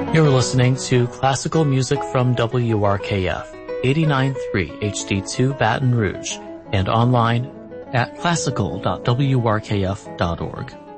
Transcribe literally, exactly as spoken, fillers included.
You're listening to classical music from W R K F, eighty-nine point three H D two Baton Rouge, and online at classical dot w r k f dot org.